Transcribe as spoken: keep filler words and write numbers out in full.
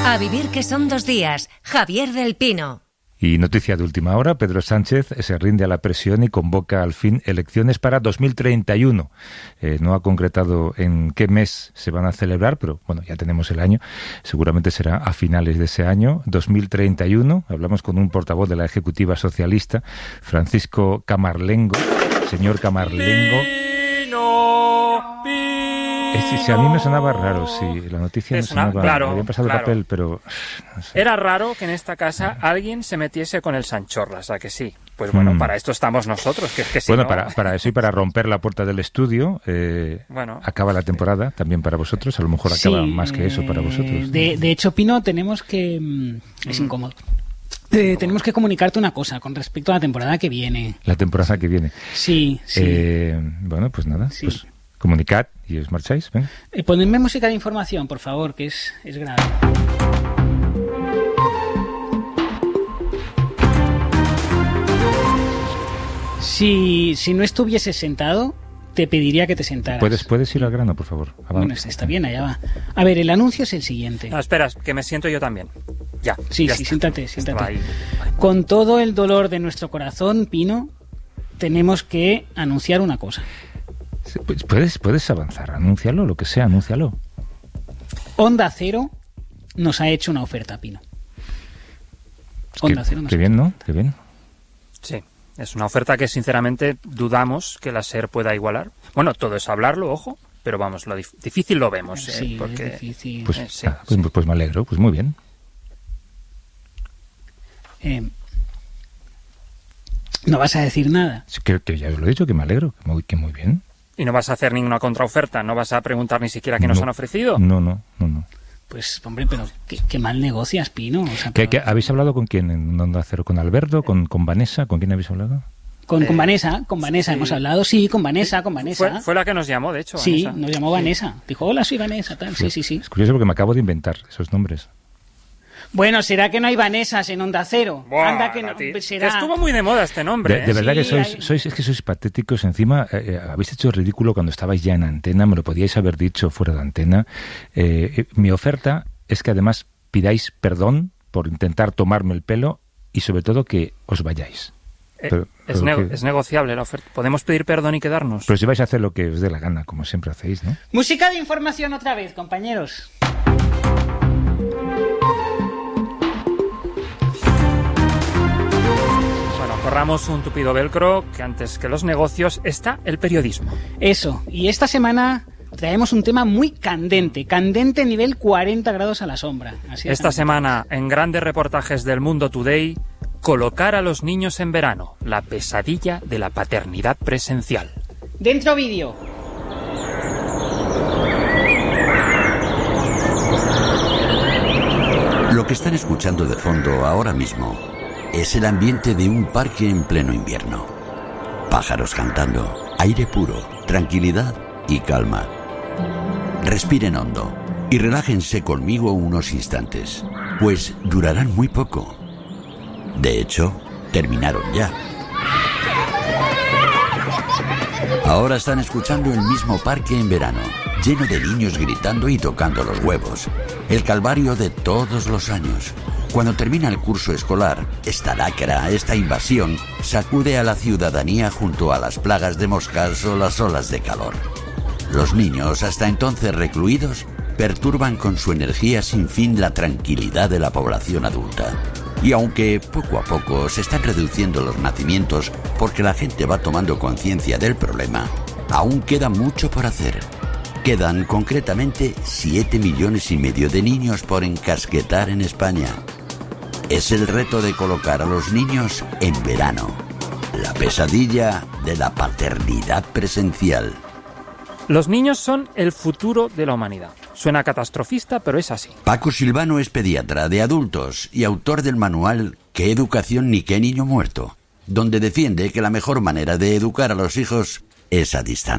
A vivir que son dos días. Javier del Pino. Y noticia de última hora, Pedro Sánchez se rinde a la presión y convoca al fin elecciones para dos mil treinta y uno. Eh, no ha concretado en qué mes se van a celebrar, pero bueno, ya tenemos el año. Seguramente será a finales de ese año, dos mil treinta y uno. Hablamos con un portavoz de la Ejecutiva Socialista, Francisco Camarlengo. Señor Camarlengo. Pino, Pino. Es, si a mí me sonaba raro, sí, la noticia me sonaba, una, claro, había pasado claro. el papel, pero no sé. Era raro que en esta casa alguien se metiese con el Sanchorras, ¿a que sí? Pues bueno, mm. para esto estamos nosotros, que es que si Bueno, no... para, para eso y para romper la puerta del estudio, eh, bueno, acaba la temporada también para vosotros, a lo mejor acaba sí, más que eso para vosotros. De, de hecho, Pino, tenemos que... Es incómodo. Eh, tenemos que comunicarte una cosa con respecto a la temporada que viene. La temporada que viene. Sí, sí. Eh, bueno, pues nada, sí. pues comunicad y os marcháis. ¿Ven? Eh, ponedme música de información, por favor, que es, es grave. Si, si no estuvieses sentado, te pediría que te sentaras. ¿Puedes, puedes ir al grano, por favor? Avanza. Bueno, está bien, allá va. A ver, el anuncio es el siguiente. No, espera, que me siento yo también. Ya. Sí, ya sí, está. siéntate, siéntate. Ahí. Con todo el dolor de nuestro corazón, Pino, tenemos que anunciar una cosa. Puedes, puedes avanzar, anúncialo, lo que sea, anúncialo. Onda Cero nos ha hecho una oferta, Pino. Onda qué, Cero nos qué bien, ¿no? Qué bien. Sí, es una oferta que sinceramente dudamos que la SER pueda igualar. Bueno, todo es hablarlo, ojo, pero vamos, lo dif- difícil lo vemos. Eh, sí, porque... es difícil. Pues, eh, sí, ah, pues, pues me alegro, pues muy bien. Eh, no vas a decir nada. Que, que ya os lo he dicho, que me alegro, que muy, que muy bien. ¿Y no vas a hacer ninguna contraoferta? ¿No vas a preguntar ni siquiera qué nos no, han ofrecido? No, no, no, no. Pues, hombre, pero qué, qué mal negocias, Pino. O sea, ¿Qué, pero... qué, ¿Habéis hablado con quién en Onda Cero? ¿Con Alberto? ¿Con, con Vanessa? ¿Con quién habéis hablado? Con, eh, con Vanessa, con Vanessa sí. hemos hablado, sí, con Vanessa, con Vanessa. Fue, fue la que nos llamó, de hecho, Sí, Vanessa. nos llamó Vanessa. Dijo, hola, soy Vanessa, tal. Sí, sí, sí. Es curioso porque me acabo de inventar esos nombres. Bueno, ¿será que no hay Vanessas en Onda Cero? Buah, Anda que no, que será... estuvo muy de moda este nombre. De, de ¿eh? verdad Sí, que sois, hay... sois, es que sois patéticos. Encima, eh, habéis hecho ridículo cuando estabais ya en antena, me lo podíais haber dicho fuera de antena. Eh, eh, mi oferta es que además pidáis perdón por intentar tomarme el pelo y sobre todo que os vayáis. Eh, Pero, es, pero nego- que, es negociable la oferta. Podemos pedir perdón y quedarnos. pero si vais a hacer lo que os dé la gana, como siempre hacéis, ¿no? Música de información otra vez, compañeros. Bueno, corramos un tupido velcro, que antes que los negocios está el periodismo. Eso, y esta semana traemos un tema muy candente, candente nivel cuarenta grados a la sombra. Así de Esta candente. semana, en grandes reportajes del Mundo Today, colocar a los niños en verano, la pesadilla de la paternidad presencial. Dentro vídeo. Lo que están escuchando de fondo ahora mismo es el ambiente de un parque en pleno invierno. Pájaros cantando, aire puro, tranquilidad y calma. Respiren hondo y relájense conmigo unos instantes, pues durarán muy poco. De hecho, terminaron ya. Ahora están escuchando el mismo parque en verano, lleno de niños gritando y tocando los huevos. El calvario de todos los años. Cuando termina el curso escolar, esta lacra, esta invasión, sacude a la ciudadanía junto a las plagas de moscas o las olas de calor. Los niños, hasta entonces recluidos, perturban con su energía sin fin la tranquilidad de la población adulta. Y aunque poco a poco se están reduciendo los nacimientos porque la gente va tomando conciencia del problema, aún queda mucho por hacer. Quedan concretamente siete millones y medio de niños por encasquetar en España. Es el reto de colocar a los niños en verano. La pesadilla de la paternidad presencial. Los niños son el futuro de la humanidad. Suena catastrofista, pero es así. Paco Silvano es pediatra de adultos y autor del manual ¿Qué educación ni qué niño muerto?, donde defiende que la mejor manera de educar a los hijos es a distancia.